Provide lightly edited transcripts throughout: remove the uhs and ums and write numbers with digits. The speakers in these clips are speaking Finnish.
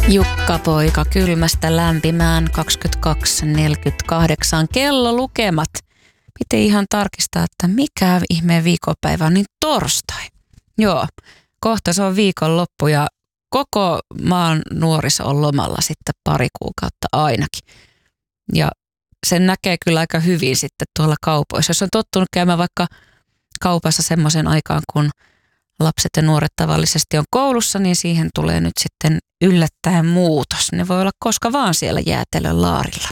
Jukka-poika kylmästä lämpimään 22.48 kellolukemat. Piti ihan tarkistaa, että mikä ihmeen viikonpäivä on, niin torstai. Joo, kohta se on viikonloppu ja koko maan nuoriso on lomalla sitten pari kuukautta ainakin. Ja sen näkee kyllä aika hyvin sitten tuolla kaupoissa. Jos on tottunut käymään vaikka kaupassa semmoisen aikaan, kun lapset ja nuoret tavallisesti on koulussa, niin siihen tulee nyt sitten yllättäen muutos. Ne voi olla koska vaan siellä jäätelön laarilla.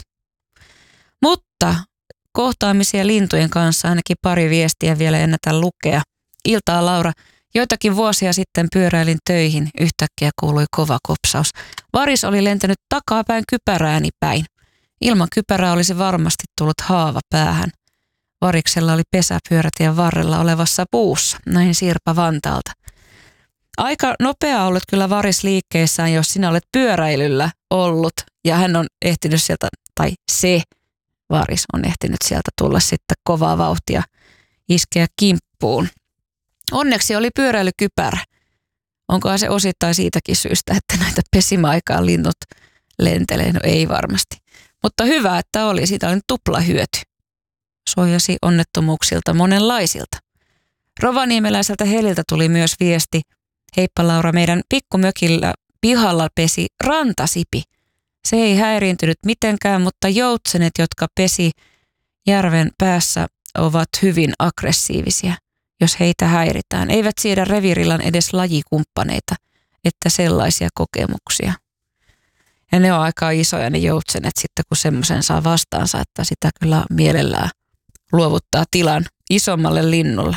Mutta kohtaamisia lintujen kanssa ainakin pari viestiä vielä ennätä lukea. Iltaa Laura, joitakin vuosia sitten pyöräilin töihin. Yhtäkkiä kuului kova kopsaus. Varis oli lentänyt takapäin kypärääni päin. Ilman kypärää olisi varmasti tullut haava päähän. Variksella oli pesä pyörätien varrella olevassa puussa, näin Sirpa Vantaalta. Aika nopea ollut kyllä varis liikkeessään, jos sinä olet pyöräilyllä ollut ja hän on ehtinyt sieltä, tai se varis on ehtinyt sieltä tulla sitten kovaa vauhtia iskeä kimppuun. Onneksi oli pyöräilykypärä. Onkohan se osittain siitäkin syystä, että näitä pesimäaikaan linnut lentelee? No ei varmasti. Mutta hyvä, että oli. Siitä oli tuplahyöty. Suojasi onnettomuuksilta monenlaisilta. Rovaniemeläiseltä Heliltä tuli myös viesti. Heippa Laura, meidän pikkumökillä pihalla pesi rantasipi. Se ei häiriintynyt mitenkään, mutta joutsenet, jotka pesi järven päässä, ovat hyvin aggressiivisia, jos heitä häiritään. Eivät siedä reviirillaan edes lajikumppaneita, että sellaisia kokemuksia. Ja ne on aika isoja ne joutsenet sitten, kun semmoisen saa vastaansa, että sitä kyllä mielellään luovuttaa tilan isommalle linnulle.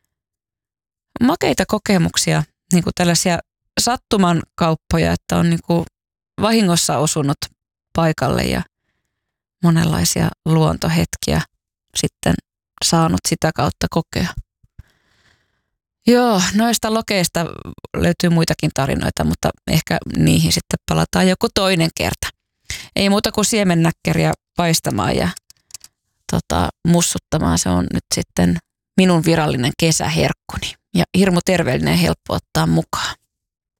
Makeita kokemuksia, niin kuin tällaisia sattuman kauppoja, että on niin kuin vahingossa osunut paikalle ja monenlaisia luontohetkiä sitten saanut sitä kautta kokea. Joo, noista lokeista löytyy muitakin tarinoita, mutta ehkä niihin sitten palataan joku toinen kerta. Ei muuta kuin siemennäkkäriä paistamaan ja mussuttamaan. Se on nyt sitten minun virallinen kesäherkkuni ja hirmu terveellinen ja helppo ottaa mukaan.